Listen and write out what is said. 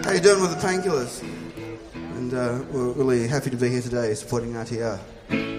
How you doing with the painkillers? And we're really happy to be here today supporting RTR.